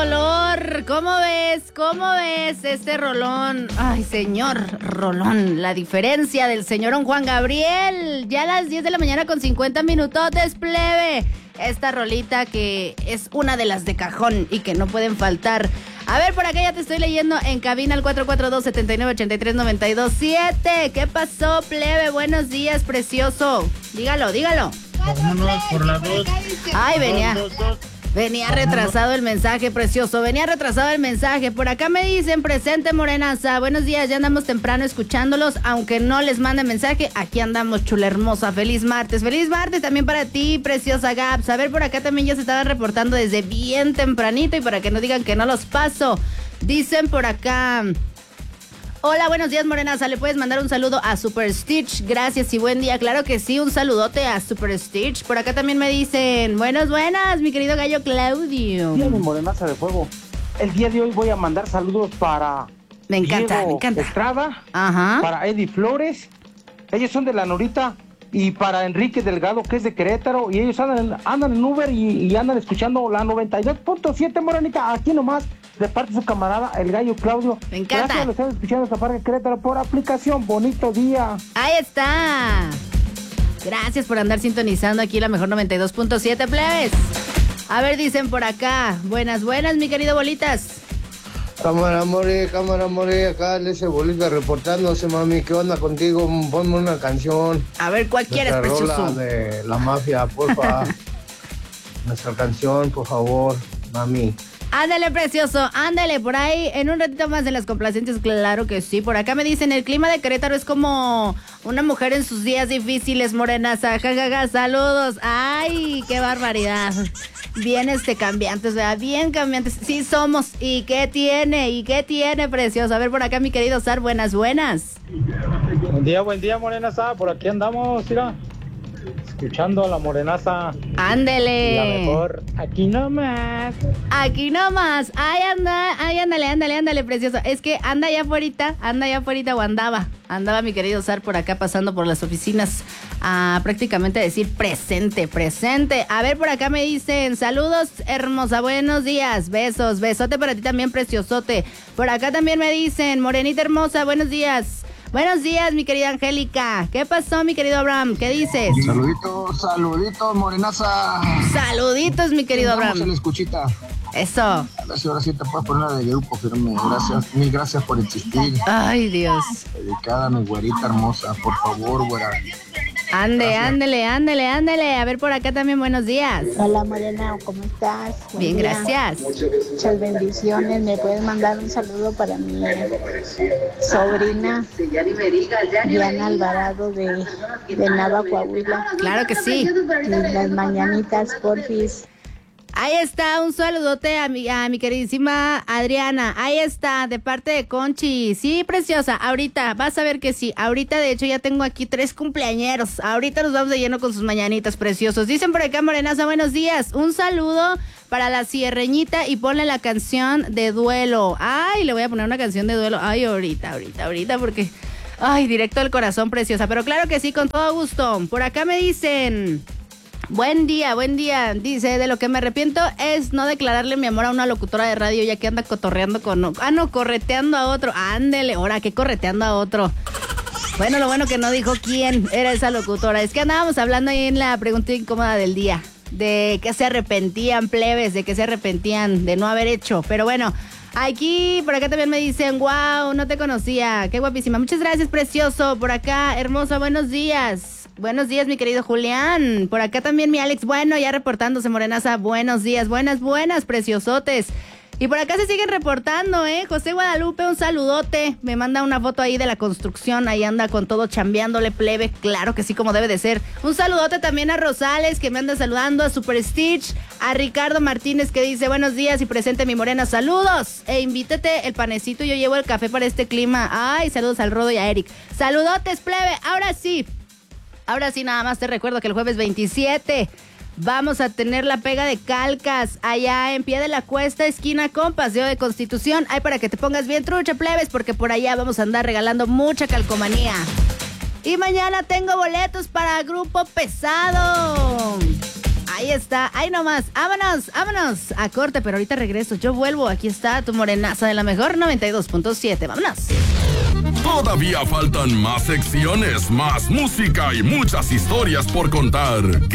dolor! ¿Cómo ves? ¿Cómo ves este rolón? Ay, señor rolón, la diferencia del señorón Juan Gabriel. Ya a las 10 de la mañana con 50 minutotes, plebe. Esta rolita que es una de las de cajón y que no pueden faltar. A ver, por acá ya te estoy leyendo en cabina al 442-7983-927. ¿Qué pasó, plebe? Buenos días, precioso. Dígalo, dígalo. Vámonos por la 2. Ay, venía retrasado el mensaje, precioso. Venía retrasado el mensaje. Por acá me dicen, presente, morenaza. Buenos días, ya andamos temprano escuchándolos. Aunque no les mande mensaje, aquí andamos, chula hermosa. Feliz martes. Feliz martes también para ti, preciosa Gaps. A ver, por acá también ya se estaban reportando desde bien tempranito. Y para que no digan que no los paso. Dicen por acá... Hola, buenos días, morenaza. ¿Le puedes mandar un saludo a Super Stitch? Gracias y buen día. Claro que sí, un saludote a Super Stitch. Por acá también me dicen, buenas, mi querido gallo Claudio. Sí, mi morenaza de fuego. El día de hoy voy a mandar saludos para... Me encanta. Estrada. Ajá. Para Eddie Flores. Ellos son de La Norita. Y para Enrique Delgado, que es de Querétaro. Y ellos andan en Uber y andan escuchando la 92.7, morenita. Aquí nomás. De parte de su camarada, el gallo Claudio. Me encanta. Gracias, lo están escuchando esta parte de Querétaro por aplicación. Bonito día. Ahí está. Gracias por andar sintonizando aquí la mejor 92.7, plebes. A ver, dicen por acá. Buenas, mi querido Bolitas. Cámara more, acá ese Bolita reportándose, mami. ¿Qué onda contigo? Ponme una canción. A ver, ¿cuál quieres, precioso? Rola de La Mafia, porfa. Nuestra canción, por favor, mami. Ándale, precioso, ándale, por ahí, en un ratito más de las complacencias, claro que sí. Por acá me dicen, el clima de Querétaro es como una mujer en sus días difíciles, morenaza, jajaja, saludos. Ay, qué barbaridad. Bien cambiantes, ¿verdad? Bien cambiantes, sí somos. ¿Y qué tiene, precioso? A ver, por acá, mi querido Sar, buenas. Buen día, morenaza, por aquí andamos, mira. Escuchando a la morenaza. Ándele. La mejor. Aquí nomás. Ay, ándale, precioso. Es que anda allá afuera o andaba. Andaba mi querido Sar por acá pasando por las oficinas a prácticamente decir presente. A ver, por acá me dicen, saludos, hermosa, buenos días, besote para ti también, preciosote. Por acá también me dicen, morenita hermosa, buenos días. Buenos días, mi querida Angélica. ¿Qué pasó, mi querido Abraham? ¿Qué dices? Saluditos, morenaza. Saluditos, mi querido Abraham. Vamos a la escuchita. Eso. A ver si ahora sí te puedes poner la de Grupo Firme. Gracias, mil gracias por existir. Ay, Dios. Dedicada a mi güerita hermosa, por favor, güera. Ándele. A ver, por acá también, buenos días. Hola, Morena, ¿cómo estás? Bien, gracias. Muchas bendiciones. ¿Me puedes mandar un saludo para mi sobrina Diana Alvarado de Nava, Coahuila? Claro que sí. Y las mañanitas, porfis. Ahí está, un saludote a mi queridísima Adriana. Ahí está, de parte de Conchi. Sí, preciosa, ahorita, vas a ver que sí. Ahorita, de hecho, ya tengo aquí 3 cumpleañeros. Ahorita nos vamos de lleno con sus mañanitas preciosos. Dicen por acá, morenaza, buenos días. Un saludo para la Sierreñita y ponle la canción de duelo. Ay, le voy a poner una canción de duelo. Ay, ahorita, porque... Ay, directo al corazón, preciosa. Pero claro que sí, con todo gusto. Por acá me dicen... Buen día. Dice, de lo que me arrepiento es no declararle mi amor a una locutora de radio ya que anda cotorreando correteando a otro. Ándele, ahora que correteando a otro. Bueno, lo bueno que no dijo quién era esa locutora. Es que andábamos hablando ahí en la pregunta incómoda del día. De que se arrepentían, plebes, de que se arrepentían de no haber hecho. Pero bueno, aquí, por acá también me dicen, wow, no te conocía. Qué guapísima. Muchas gracias, precioso. Por acá, hermosa, buenos días. Buenos días, mi querido Julián. Por acá también mi Alex. Bueno, ya reportándose, morenaza. Buenos días. Buenas, preciosotes. Y por acá se siguen reportando, José Guadalupe, un saludote. Me manda una foto ahí de la construcción. Ahí anda con todo chambeándole, plebe. Claro que sí, como debe de ser. Un saludote también a Rosales, que me anda saludando. A Super Stitch. A Ricardo Martínez, que dice, buenos días y presente mi morena. Saludos. E invítate el panecito. Yo llevo el café para este clima. Ay, saludos al Rodo y a Eric. Saludotes, plebe. Ahora sí, nada más te recuerdo que el jueves 27 vamos a tener la pega de calcas allá en Pie de la Cuesta, esquina con Paseo de Constitución. Ay, para que te pongas bien trucha, plebes, porque por allá vamos a andar regalando mucha calcomanía. Y mañana tengo boletos para Grupo Pesado. Ahí está, ahí nomás. Vámonos a corte, pero ahorita regreso. Yo vuelvo. Aquí está tu morenaza de la mejor 92.7. Vámonos. Todavía faltan más secciones, más música y muchas historias por contar.